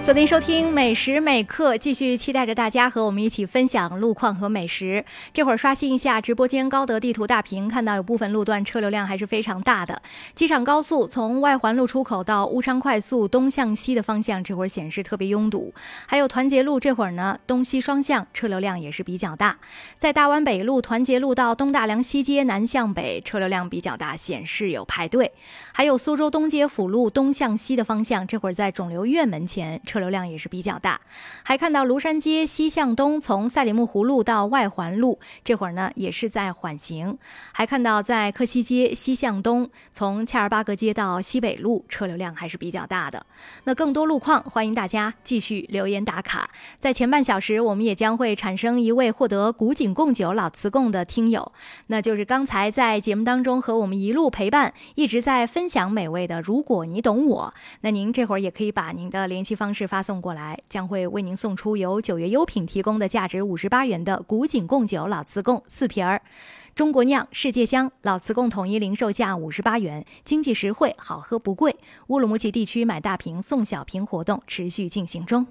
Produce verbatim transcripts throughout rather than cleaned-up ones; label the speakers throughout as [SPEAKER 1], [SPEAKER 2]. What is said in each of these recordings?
[SPEAKER 1] 锁定收听美食美课，继续期待着大家和我们一起分享路况和美食。这会儿刷新一下直播间高德地图大屏，看到有部分路段车流量还是非常大的。机场高速从外环路出口到乌昌快速东向西的方向，这会儿显示特别拥堵。还有团结路这会儿呢，东西双向车流量也是比较大。在大湾北路团结路到东大梁西街南向北车流量比较大，显示有排队。还有苏州东街辅路东向西的方向，这会儿在肿瘤院门前车流量也是比较大。还看到庐山街西向东从赛里木湖路到外环路，这会儿呢也是在缓行。还看到在克西街西向东从恰尔巴格街到西北路车流量还是比较大的。那更多路况欢迎大家继续留言打卡。在前半小时我们也将会产生一位获得古井贡酒老瓷贡的听友，那就是刚才在节目当中和我们一路陪伴一直在分享美味的如果你懂我，那您这会儿也可以把您的联系方式发送过来，将会为您送出由九月优品提供的价值五十八元的古井贡酒老瓷贡四瓶儿。中国酿世界香老瓷贡统一零售价五十八元，经济实惠，好喝不贵。乌鲁木齐地区买大瓶送小瓶活动持续进行中。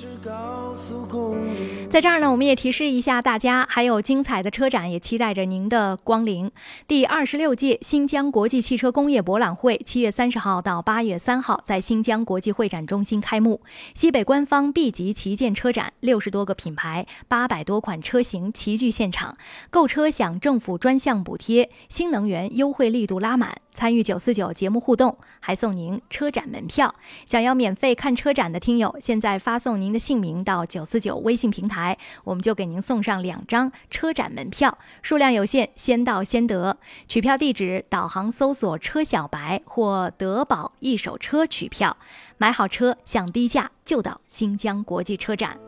[SPEAKER 1] 在这儿呢，我们也提示一下大家，还有精彩的车展也期待着您的光临。第二十六届新疆国际汽车工业博览会七月三十号到八月三号在新疆国际会展中心开幕。西北官方 B 级旗舰车展，六十多个品牌，八百多款车型齐聚现场，购车享政府专项补贴，新能源优惠力度拉满。参与九四九节目互动，还送您车展门票。想要免费看车展的听友，现在发送您的姓名到九四九微信平台，我们就给您送上两张车展门票，数量有限，先到先得。取票地址导航搜索车小白或德宝一手车取票，买好车享低价就到新疆国际车展。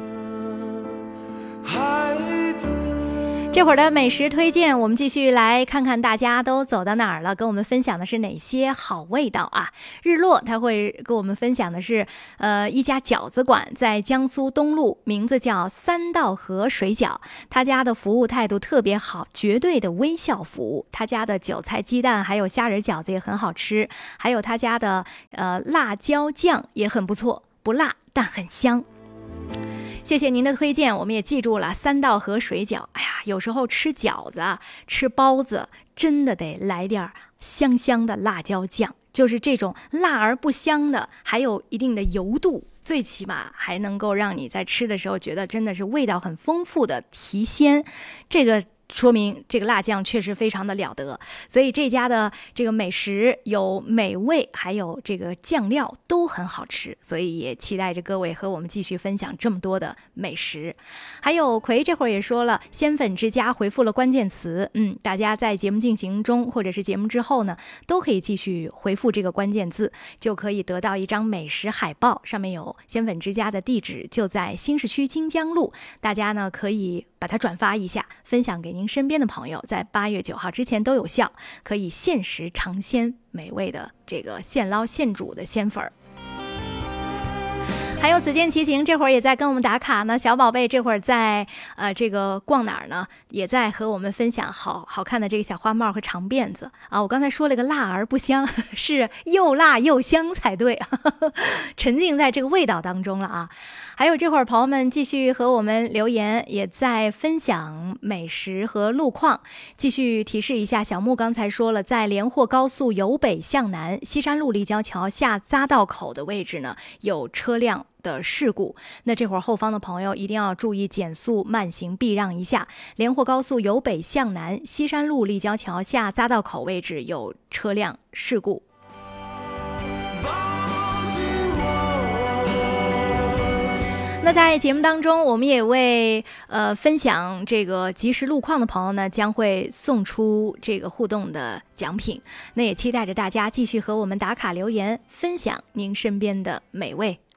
[SPEAKER 1] 这会儿的美食推荐，我们继续来看看大家都走到哪儿了，跟我们分享的是哪些好味道啊？日落他会跟我们分享的是，呃，一家饺子馆在江苏东路，名字叫三道河水饺，他家的服务态度特别好，绝对的微笑服务。他家的韭菜鸡蛋还有虾仁饺子也很好吃，还有他家的呃辣椒酱也很不错，不辣但很香。谢谢您的推荐，我们也记住了三道河水饺。哎呀，有时候吃饺子吃包子真的得来点香香的辣椒酱，就是这种辣而不香的，还有一定的油度，最起码还能够让你在吃的时候觉得真的是味道很丰富的提鲜，这个说明这个辣酱确实非常的了得。所以这家的这个美食有美味，还有这个酱料都很好吃，所以也期待着各位和我们继续分享这么多的美食。还有葵这会儿也说了，鲜粉之家回复了关键词，嗯，大家在节目进行中或者是节目之后呢，都可以继续回复这个关键字，就可以得到一张美食海报，上面有鲜粉之家的地址，就在新市区金江路，大家呢可以把它转发一下，分享给您身边的朋友，在八月九号之前都有效，可以限时尝鲜美味的这个现捞现煮的鲜粉儿。还有子健骑行这会儿也在跟我们打卡呢，小宝贝这会儿在呃这个逛哪儿呢，也在和我们分享好好看的这个小花帽和长辫子啊。我刚才说了个辣而不香，是又辣又香才对，沉浸在这个味道当中了啊。还有这会儿朋友们继续和我们留言，也在分享美食和路况。继续提示一下，小木刚才说了，在连霍高速由北向南西山路立交桥下匝道口的位置呢，有车辆的事故，那这会儿后方的朋友一定要注意减速慢行避让一下。连霍高速由北向南西山路立交桥下匝道口位置有车辆事故。那在节目当中，我们也为呃分享这个即时路况的朋友呢，将会送出这个互动的奖品。那也期待着大家继续和我们打卡留言，分享您身边的美味。